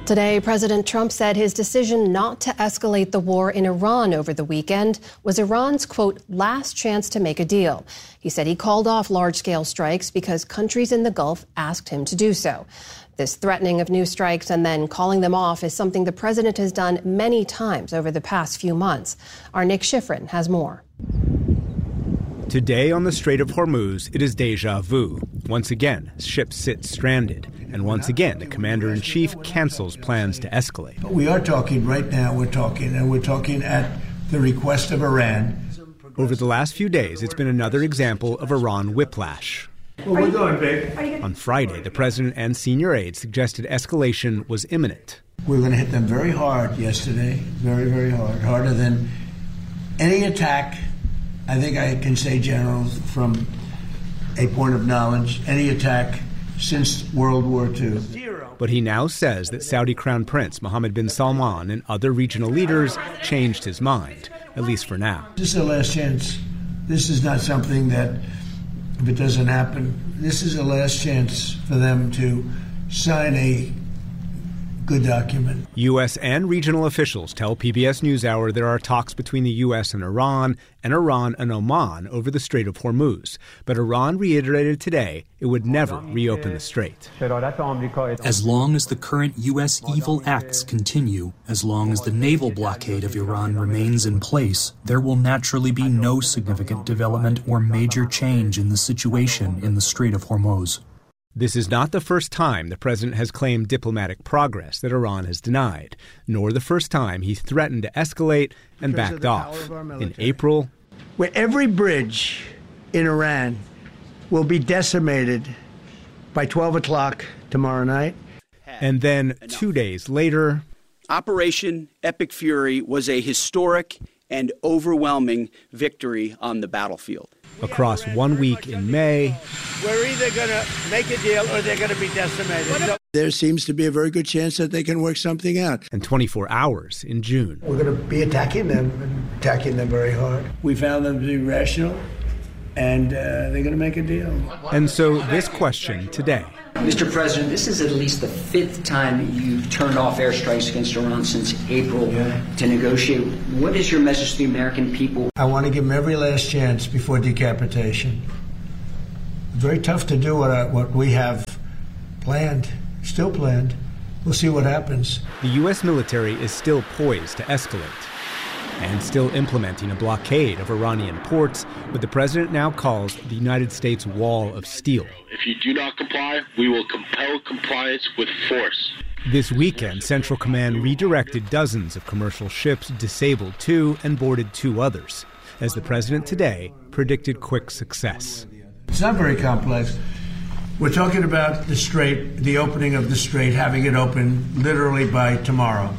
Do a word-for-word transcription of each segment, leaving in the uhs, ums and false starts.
Today, President Trump said his decision not to escalate the war in Iran over the weekend was Iran's, quote, last chance to make a deal. He said he called off large-scale strikes because countries in the Gulf asked him to do so. This threatening of new strikes and then calling them off is something the president has done many times over the past few months. Our Nick Schifrin has more. Today on the Strait of Hormuz, it is deja vu. Once again, ships sit stranded. And once again, the commander-in-chief cancels plans to escalate. We are talking right now, we're talking, and we're talking at the request of Iran. Over the last few days, it's been another example of Iran whiplash. Where we going, babe? On Friday, the president and senior aides suggested escalation was imminent. We were going to hit them very hard yesterday, very, very hard, harder than any attack. I think I can say, General, from a point of knowledge, any attack since World War Two. But he now says that Saudi Crown Prince Mohammed bin Salman and other regional leaders changed his mind, at least for now. This is the last chance. This is not something that, if it doesn't happen, this is the last chance for them to sign a good document. U S and regional officials tell P B S NewsHour there are talks between the U S and Iran and Iran and Oman over the Strait of Hormuz. But Iran reiterated today it would never reopen the strait. As long as the current U S evil acts continue, as long as the naval blockade of Iran remains in place, there will naturally be no significant development or major change in the situation in the Strait of Hormuz. This is not the first time the president has claimed diplomatic progress that Iran has denied, nor the first time he threatened to escalate and backed off. In April, where every bridge in Iran will be decimated by twelve o'clock tomorrow night. And then two days later, Operation Epic Fury was a historic and overwhelming victory on the battlefield. Across one week in May, we're either going to make a deal or they're going to be decimated. There seems to be a very good chance that they can work something out. And twenty-four hours in June. We're going to be attacking them, and attacking them very hard. We found them to be rational, and uh, they're going to make a deal. And so this question today. Mister President, this is at least the fifth time you've turned off airstrikes against Iran since April yeah. to negotiate. What is your message to the American people? I want to give them every last chance before decapitation. It's very tough to do what, I, what we have planned, still planned. We'll see what happens. The U S military is still poised to escalate and still implementing a blockade of Iranian ports, what the president now calls the United States Wall of Steel. If you do not comply, we will compel compliance with force. This weekend, Central Command redirected dozens of commercial ships, disabled two, and boarded two others, as the president today predicted quick success. It's not very complex. We're talking about the strait, the opening of the strait, having it open literally by tomorrow.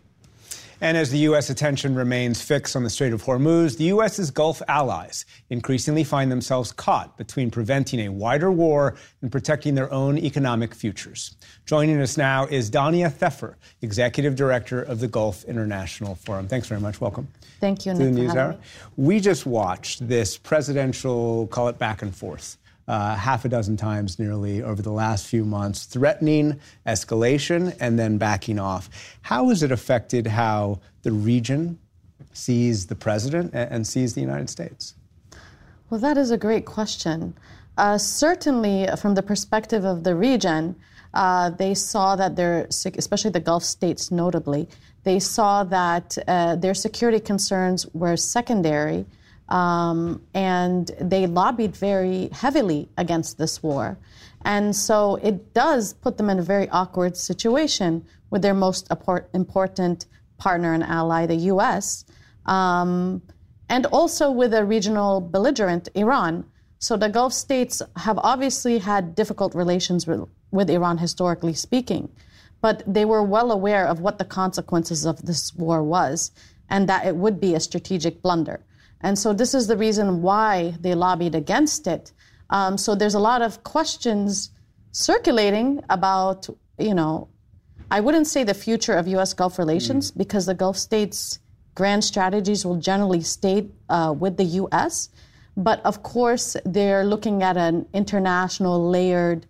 And as the U S attention remains fixed on the Strait of Hormuz, the U S's Gulf allies increasingly find themselves caught between preventing a wider war and protecting their own economic futures. Joining us now is Dania Theffer, Executive Director of the Gulf International Forum. Thanks very much. Welcome. Thank you, to Nick, the for having NewsHour. me. We just watched this presidential, call it back and forth, Uh, half a dozen times nearly over the last few months, threatening escalation and then backing off. How has it affected how the region sees the president and sees the United States? Well, that is a great question. Uh, certainly, from the perspective of the region, uh, they saw that their, especially the Gulf states notably, they saw that uh, their security concerns were secondary. Um, and they lobbied very heavily against this war. And so it does put them in a very awkward situation with their most important partner and ally, the U S, um, and also with a regional belligerent, Iran. So the Gulf states have obviously had difficult relations with, with Iran, historically speaking, but they were well aware of what the consequences of this war was and that it would be a strategic blunder. And so this is the reason why they lobbied against it. Um, so there's a lot of questions circulating about, you know, I wouldn't say the future of U S Gulf relations mm. because the Gulf states' grand strategies will generally stay uh, with the U S. But of course, they're looking at an international layered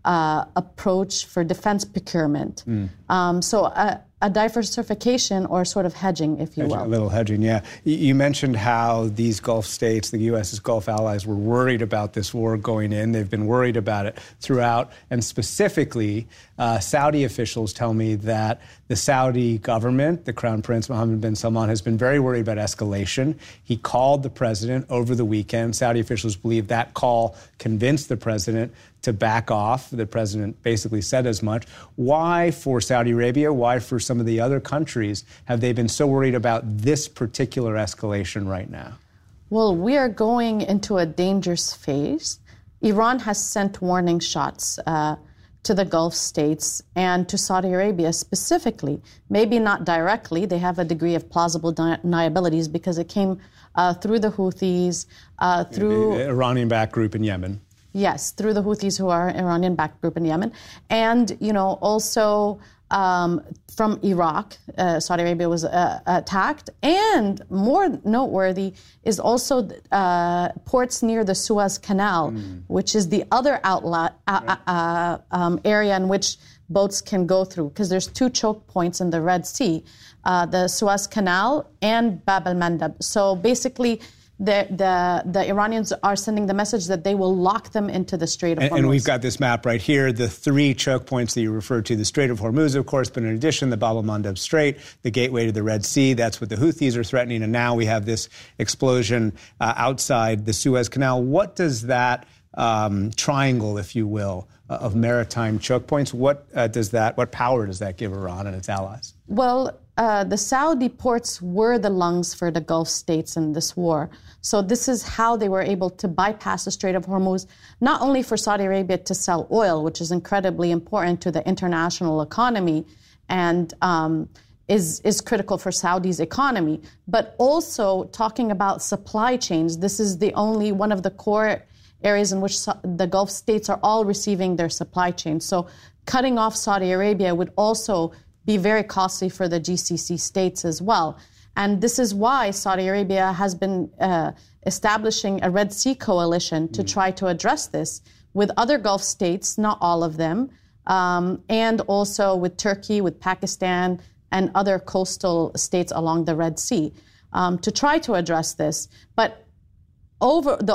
uh, approach for defense procurement. Mm. Um, so a, a diversification or sort of hedging, if you hedging, will. A little hedging, yeah. You mentioned how these Gulf states, the U S's Gulf allies, were worried about this war going in. They've been worried about it throughout. And specifically, uh, Saudi officials tell me that the Saudi government, the Crown Prince Mohammed bin Salman, has been very worried about escalation. He called the president over the weekend. Saudi officials believe that call convinced the president to back off. The president basically said as much. Why for Saudi Arabia, why for some of the other countries, have they been so worried about this particular escalation right now? Well, we are going into a dangerous phase. Iran has sent warning shots uh, to the Gulf states and to Saudi Arabia specifically. Maybe not directly. They have a degree of plausible deniabilities because it came uh, through the Houthis, uh, through... The Iranian-backed group in Yemen. Yes, through the Houthis, who are an Iranian-backed group in Yemen. And, you know, also um, from Iraq, uh, Saudi Arabia was uh, attacked. And more noteworthy is also uh, ports near the Suez Canal, mm. which is the other outlet uh, uh, um, area in which boats can go through, because there's two choke points in the Red Sea, uh, the Suez Canal and Bab el-Mandeb. So basically, The, the the Iranians are sending the message that they will lock them into the Strait of Hormuz. And, and we've got this map right here, the three choke points that you referred to, the Strait of Hormuz, of course, but in addition, the Bab el-Mandeb Strait, the gateway to the Red Sea. That's what the Houthis are threatening. And now we have this explosion uh, outside the Suez Canal. What does that um, triangle, if you will, uh, of maritime choke points, what uh, does that, what power does that give Iran and its allies? Well, uh, the Saudi ports were the lungs for the Gulf states in this war. So this is how they were able to bypass the Strait of Hormuz, not only for Saudi Arabia to sell oil, which is incredibly important to the international economy and um, is, is critical for Saudi's economy, but also talking about supply chains. This is the only one of the core areas in which the Gulf states are all receiving their supply chains. So cutting off Saudi Arabia would also be very costly for the G C C states as well. And this is why Saudi Arabia has been uh, establishing a Red Sea coalition to mm. try to address this with other Gulf states, not all of them, um, and also with Turkey, with Pakistan, and other coastal states along the Red Sea um, to try to address this. But over the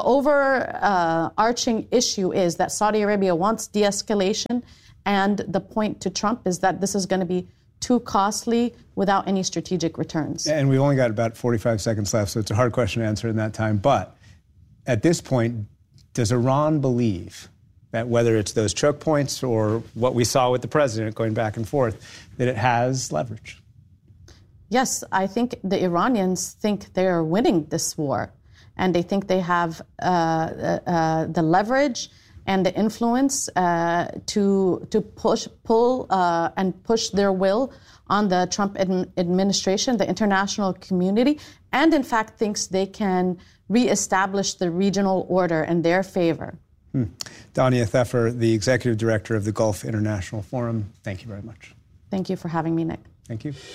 overarching uh, issue is that Saudi Arabia wants de-escalation, and the point to Trump is that this is going to be too costly without any strategic returns. And we've only got about forty-five seconds left, so it's a hard question to answer in that time. But at this point, does Iran believe that whether it's those choke points or what we saw with the president going back and forth, that it has leverage? Yes, I think the Iranians think they're winning this war, and they think they have uh, uh, the leverage and the influence uh, to to push, pull, uh, and push their will on the Trump ad- administration, the international community, and in fact thinks they can reestablish the regional order in their favor. Hmm. Dania Theffer, the executive director of the Gulf International Forum, thank you very much. Thank you for having me, Nick. Thank you.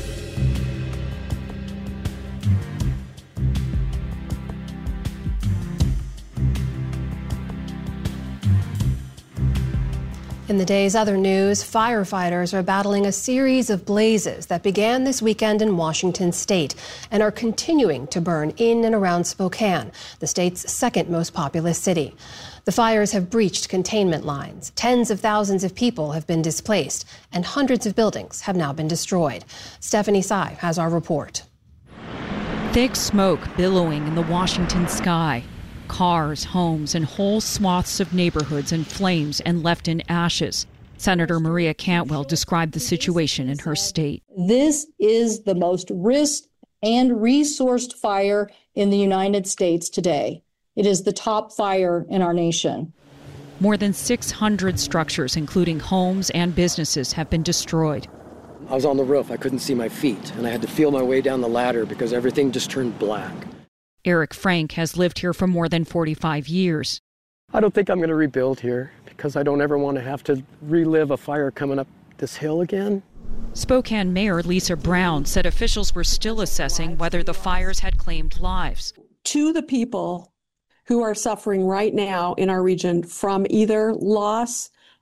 In the day's other news, firefighters are battling a series of blazes that began this weekend in Washington state and are continuing to burn in and around Spokane, the state's second most populous city. The fires have breached containment lines. Tens of thousands of people have been displaced, and hundreds of buildings have now been destroyed. Stephanie Tsai has our report. Thick smoke billowing in the Washington sky. Cars, homes, and whole swaths of neighborhoods in flames and left in ashes. Senator Maria Cantwell described the situation in her state. This is the most risked and resourced fire in the United States today. It is the top fire in our nation. More than six hundred structures, including homes and businesses, have been destroyed. I was on the roof. I couldn't see my feet, and I had to feel my way down the ladder because everything just turned black. Eric Frank has lived here for more than forty-five years. I don't think I'm going to rebuild here because I don't ever want to have to relive a fire coming up this hill again. Spokane Mayor Lisa Brown said officials were still assessing whether the fires had claimed lives. To the people who are suffering right now in our region from either loss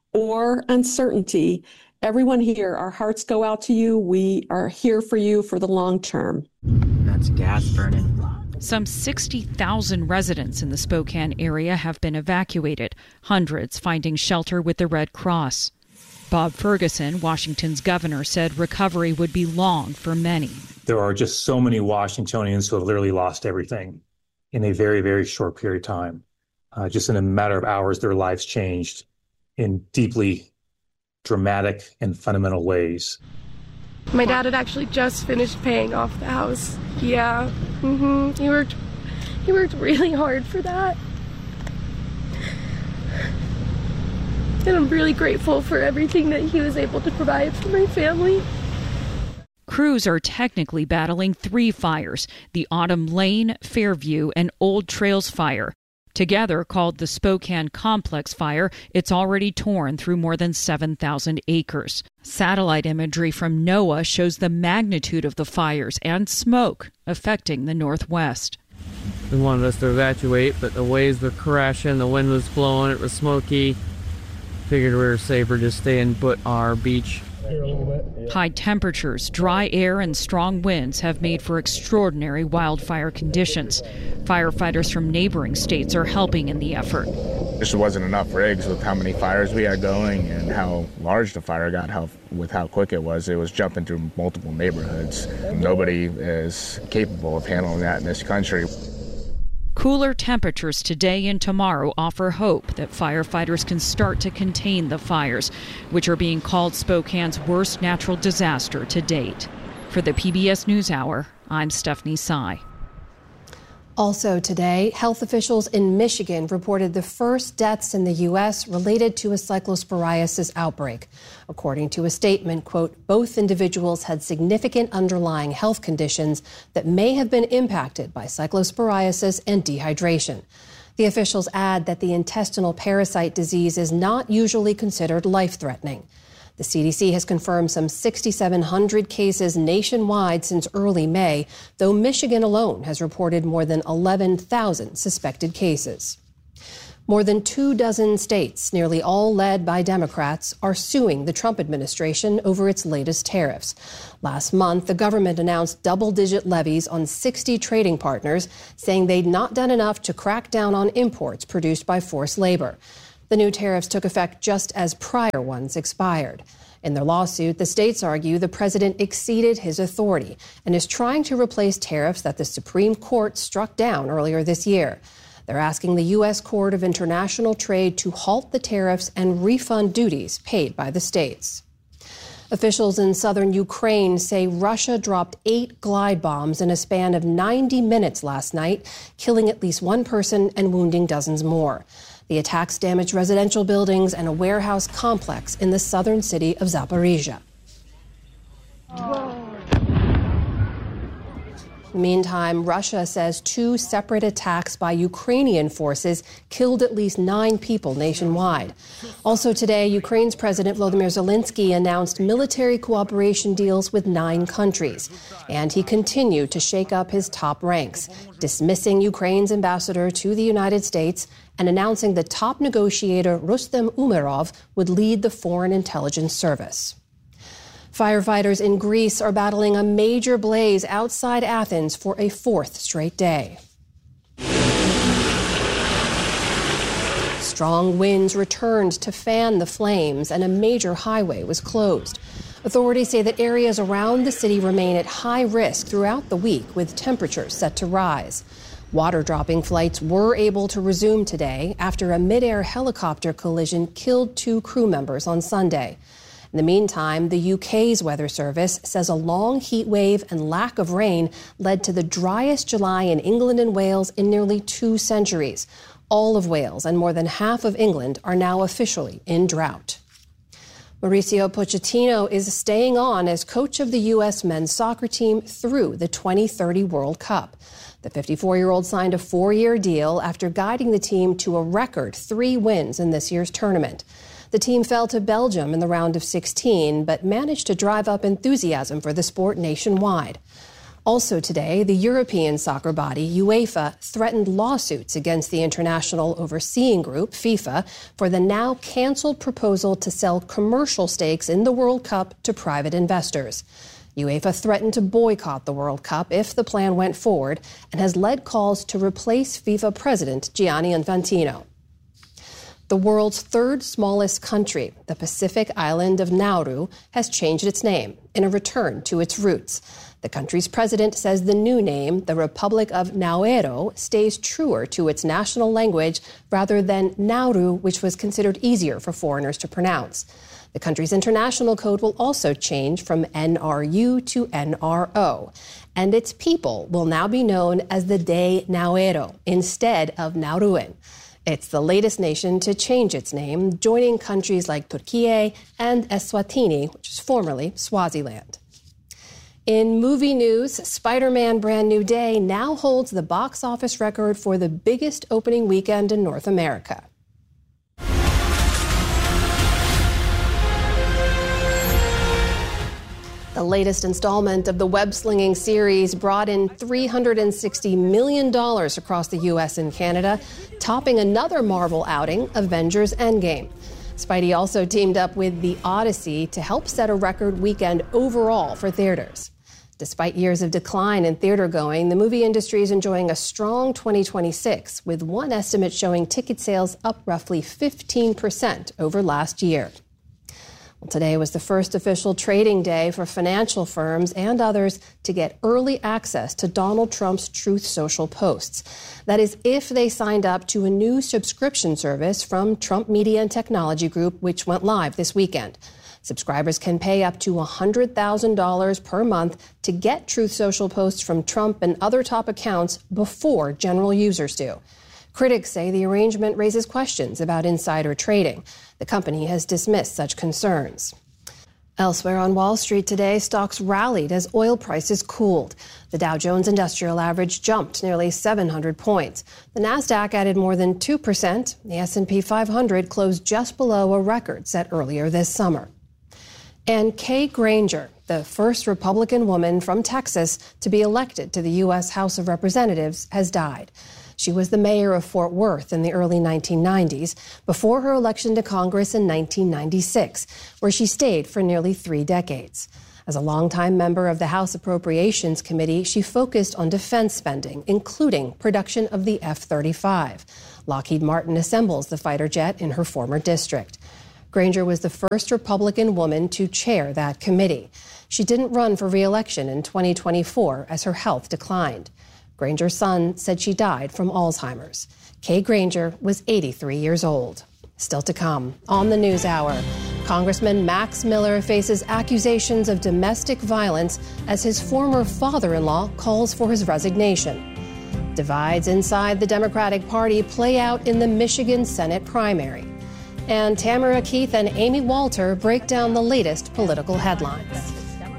or uncertainty, everyone here, our hearts go out to you. We are here for you for the long term. That's gas burning. Some sixty thousand residents in the Spokane area have been evacuated, hundreds finding shelter with the Red Cross. Bob Ferguson, Washington's governor, said recovery would be long for many. There are just so many Washingtonians who have literally lost everything in a very, very short period of time. Uh, just in a matter of hours, their lives changed in deeply dramatic and fundamental ways. My dad had actually just finished paying off the house. Yeah, mm-hmm. He worked, he worked really hard for that. And I'm really grateful for everything that he was able to provide for my family. Crews are technically battling three fires, the Autumn Lane, Fairview, and Old Trails Fire. Together, called the Spokane Complex Fire, it's already torn through more than seven thousand acres. Satellite imagery from NOAA shows the magnitude of the fires and smoke affecting the Northwest. They wanted us to evacuate, but the waves were crashing, the wind was blowing, it was smoky. Figured we were safer just staying put on our beach. High temperatures, dry air, and strong winds have made for extraordinary wildfire conditions. Firefighters from neighboring states are helping in the effort. This wasn't enough rigs with how many fires we had going and how large the fire got, how with how quick it was. It was jumping through multiple neighborhoods. Nobody is capable of handling that in this country. Cooler temperatures today and tomorrow offer hope that firefighters can start to contain the fires, which are being called Spokane's worst natural disaster to date. For the P B S NewsHour, I'm Stephanie Sy. Also today, health officials in Michigan reported the first deaths in the U S related to a cyclosporiasis outbreak. According to a statement, quote, both individuals had significant underlying health conditions that may have been impacted by cyclosporiasis and dehydration. The officials add that the intestinal parasite disease is not usually considered life-threatening. The C D C has confirmed some six thousand seven hundred cases nationwide since early May, though Michigan alone has reported more than eleven thousand suspected cases. More than two dozen states, nearly all led by Democrats, are suing the Trump administration over its latest tariffs. Last month, the government announced double-digit levies on sixty trading partners, saying they'd not done enough to crack down on imports produced by forced labor. The new tariffs took effect just as prior ones expired. In their lawsuit, the states argue the president exceeded his authority and is trying to replace tariffs that the Supreme Court struck down earlier this year. They're asking the U S Court of International Trade to halt the tariffs and refund duties paid by the states. Officials in southern Ukraine say Russia dropped eight glide bombs in a span of ninety minutes last night, killing at least one person and wounding dozens more. The attacks damaged residential buildings and a warehouse complex in the southern city of Zaporizhia. Meantime, Russia says two separate attacks by Ukrainian forces killed at least nine people nationwide. Also today, Ukraine's President Volodymyr Zelensky announced military cooperation deals with nine countries. And he continued to shake up his top ranks, dismissing Ukraine's ambassador to the United States and announcing the top negotiator Rustem Umerov would lead the Foreign Intelligence Service. Firefighters in Greece are battling a major blaze outside Athens for a fourth straight day. Strong winds returned to fan the flames, and a major highway was closed. Authorities say that areas around the city remain at high risk throughout the week, with temperatures set to rise. Water-dropping flights were able to resume today after a mid-air helicopter collision killed two crew members on Sunday. In the meantime, the U K's Weather Service says a long heat wave and lack of rain led to the driest July in England and Wales in nearly two centuries. All of Wales and more than half of England are now officially in drought. Mauricio Pochettino is staying on as coach of the U S men's soccer team through the twenty thirty World Cup. The fifty-four-year-old signed a four-year deal after guiding the team to a record three wins in this year's tournament. The team fell to Belgium in the round of sixteen, but managed to drive up enthusiasm for the sport nationwide. Also today, the European soccer body UEFA threatened lawsuits against the international overseeing group, FIFA, for the now canceled proposal to sell commercial stakes in the World Cup to private investors. UEFA threatened to boycott the World Cup if the plan went forward and has led calls to replace FIFA president Gianni Infantino. The world's third smallest country, the Pacific island of Nauru, has changed its name in a return to its roots. The country's president says the new name, the Republic of Nauru, stays truer to its national language rather than Nauru, which was considered easier for foreigners to pronounce. The country's international code will also change from N R U to N R O, and its people will now be known as the De Nauru instead of Nauruan. It's the latest nation to change its name, joining countries like Turkey and Eswatini, which is formerly Swaziland. In movie news, Spider-Man Brand New Day now holds the box office record for the biggest opening weekend in North America. The latest installment of the web-slinging series brought in three hundred sixty million dollars across the U S and Canada, topping another Marvel outing, Avengers Endgame. Spidey also teamed up with The Odyssey to help set a record weekend overall for theaters. Despite years of decline in theater going, the movie industry is enjoying a strong twenty twenty-six, with one estimate showing ticket sales up roughly fifteen percent over last year. Well, today was the first official trading day for financial firms and others to get early access to Donald Trump's Truth Social posts. That is, if they signed up to a new subscription service from Trump Media and Technology Group, which went live this weekend. Subscribers can pay up to one hundred thousand dollars per month to get Truth Social posts from Trump and other top accounts before general users do. Critics say the arrangement raises questions about insider trading. The company has dismissed such concerns. Elsewhere on Wall Street today, stocks rallied as oil prices cooled. The Dow Jones Industrial Average jumped nearly seven hundred points. The Nasdaq added more than two percent. The S and P five hundred closed just below a record set earlier this summer. And Kay Granger, the first Republican woman from Texas to be elected to the U S House of Representatives, has died. She was the mayor of Fort Worth in the early nineteen nineties before her election to Congress in nineteen ninety-six, where she stayed for nearly three decades. As a longtime member of the House Appropriations Committee, she focused on defense spending, including production of the F thirty-five. Lockheed Martin assembles the fighter jet in her former district. Granger was the first Republican woman to chair that committee. She didn't run for re-election in twenty twenty-four as her health declined. Granger's son said she died from Alzheimer's. Kay Granger was eighty-three years old. Still to come on the News Hour, Congressman Max Miller faces accusations of domestic violence as his former father-in-law calls for his resignation. Divides inside the Democratic Party play out in the Michigan Senate primary. And Tamara Keith and Amy Walter break down the latest political headlines.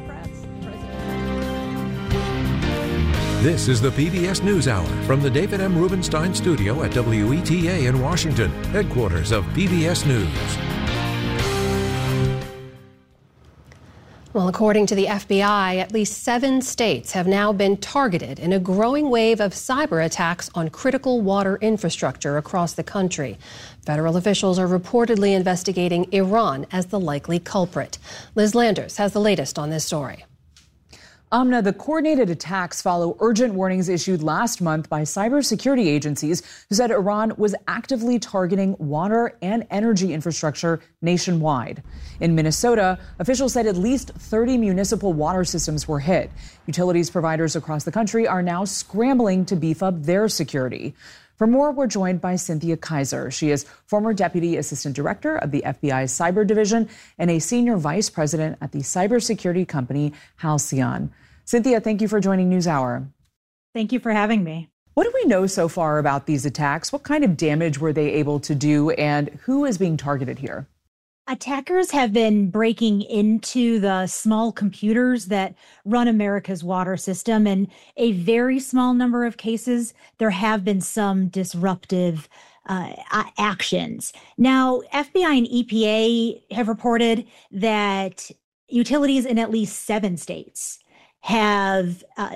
This is the P B S News Hour from the David M. Rubenstein Studio at W E T A in Washington, headquarters of P B S News. Well, according to the F B I, at least seven states have now been targeted in a growing wave of cyber attacks on critical water infrastructure across the country. Federal officials are reportedly investigating Iran as the likely culprit. Liz Landers has the latest on this story. Amna, the coordinated attacks follow urgent warnings issued last month by cybersecurity agencies who said Iran was actively targeting water and energy infrastructure nationwide. In Minnesota, officials said at least thirty municipal water systems were hit. Utilities providers across the country are now scrambling to beef up their security. For more, we're joined by Cynthia Kaiser. She is former Deputy Assistant Director of the F B I's Cyber Division and a Senior Vice President at the cybersecurity company Halcyon. Cynthia, thank you for joining NewsHour. Thank you for having me. What do we know so far about these attacks? What kind of damage were they able to do, and who is being targeted here? Attackers have been breaking into the small computers that run America's water system. In a very small number of cases, there have been some disruptive uh, actions. Now, F B I and E P A have reported that utilities in at least seven states have uh,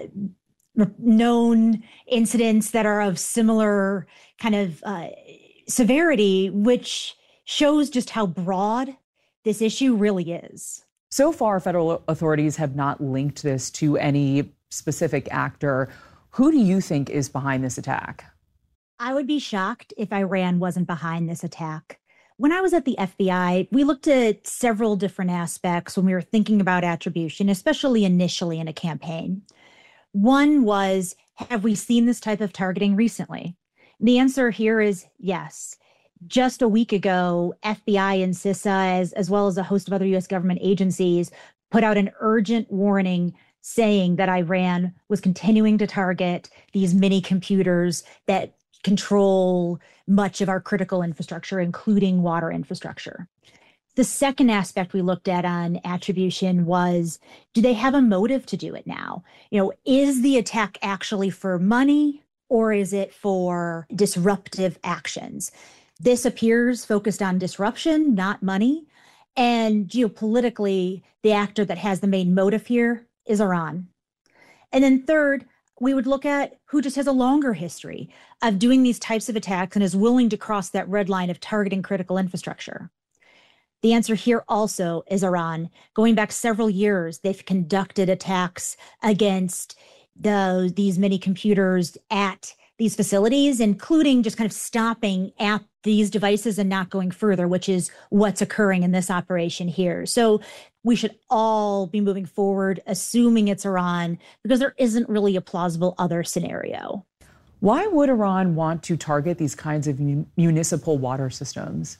known incidents that are of similar kind of uh, severity, which shows just how broad this issue really is. So far, federal authorities have not linked this to any specific actor. Who do you think is behind this attack? I would be shocked if Iran wasn't behind this attack. When I was at the F B I, we looked at several different aspects when we were thinking about attribution, especially initially in a campaign. One was, have we seen this type of targeting recently? The answer here is yes. Just a week ago, F B I and CISA, as, as well as a host of other U S government agencies, put out an urgent warning saying that Iran was continuing to target these mini computers that control much of our critical infrastructure, including water infrastructure. The second aspect we looked at on attribution was, do they have a motive to do it now? You know, is the attack actually for money or is it for disruptive actions? This appears focused on disruption, not money. And geopolitically, the actor that has the main motive here is Iran. And then third, we would look at who just has a longer history of doing these types of attacks and is willing to cross that red line of targeting critical infrastructure. The answer here also is Iran. Going back several years, they've conducted attacks against the, these mini computers at these facilities, including just kind of stopping at these devices and not going further, which is what's occurring in this operation here. So we should all be moving forward, assuming it's Iran, because there isn't really a plausible other scenario. Why would Iran want to target these kinds of mun- municipal water systems?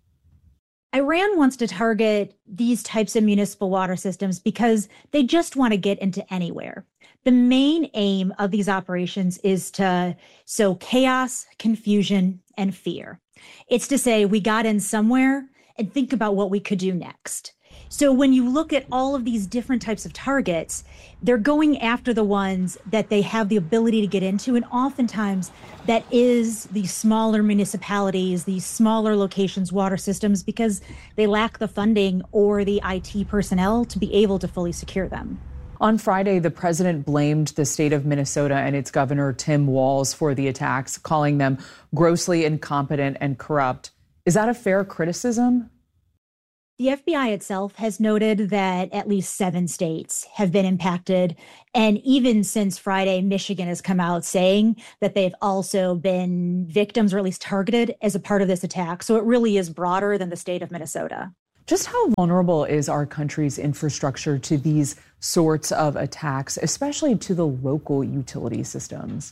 Iran wants to target these types of municipal water systems because they just want to get into anywhere. The main aim of these operations is to sow chaos, confusion, and fear. It's to say we got in somewhere and think about what we could do next. So when you look at all of these different types of targets, they're going after the ones that they have the ability to get into. And oftentimes that is the smaller municipalities, these smaller locations, water systems, because they lack the funding or the I T personnel to be able to fully secure them. On Friday, the president blamed the state of Minnesota and its governor, Tim Walz, for the attacks, calling them grossly incompetent and corrupt. Is that a fair criticism? The F B I itself has noted that at least seven states have been impacted. And even since Friday, Michigan has come out saying that they've also been victims or at least targeted as a part of this attack. So it really is broader than the state of Minnesota. Just how vulnerable is our country's infrastructure to these sorts of attacks, especially to the local utility systems?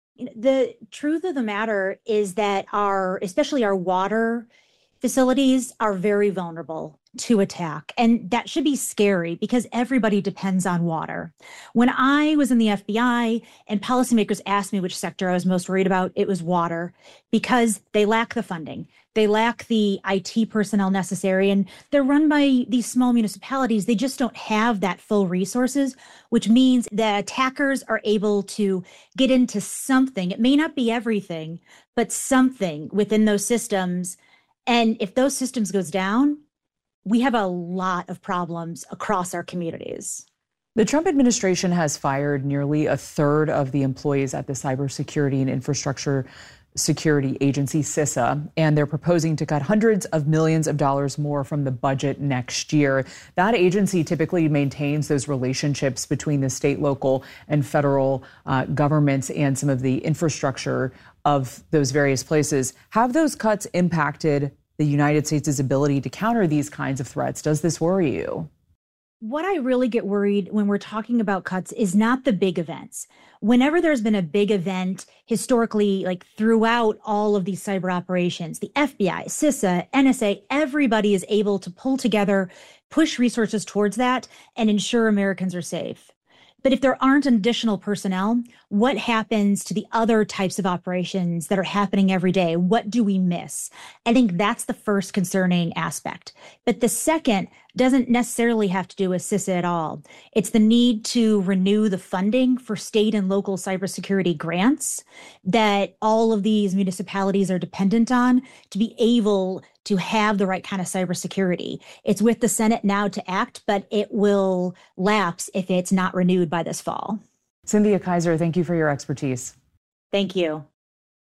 The truth of the matter is that our, especially our water facilities are very vulnerable to attack. And that should be scary because everybody depends on water. When I was in the F B I and policymakers asked me which sector I was most worried about, it was water, because they lack the funding. They lack the I T personnel necessary, and they're run by these small municipalities. They just don't have that full resources, which means that attackers are able to get into something. It may not be everything, but something within those systems. And if those systems goes down, we have a lot of problems across our communities. The Trump administration has fired nearly a third of the employees at the Cybersecurity and Infrastructure Security Agency, CISA, and they're proposing to cut hundreds of millions of dollars more from the budget next year. That agency typically maintains those relationships between the state, local, and federal uh, governments and some of the infrastructure of those various places. Have those cuts impacted the United States' ability to counter these kinds of threats? Does this worry you? What I really get worried when we're talking about cuts is not the big events. Whenever there's been a big event historically, like throughout all of these cyber operations, the F B I, CISA, N S A, everybody is able to pull together, push resources towards that, and ensure Americans are safe. But if there aren't additional personnel, what happens to the other types of operations that are happening every day? What do we miss? I think that's the first concerning aspect. But the second, doesn't necessarily have to do with CISA at all. It's the need to renew the funding for state and local cybersecurity grants that all of these municipalities are dependent on to be able to have the right kind of cybersecurity. It's with the Senate now to act, but it will lapse if it's not renewed by this fall. Cynthia Kaiser, thank you for your expertise. Thank you.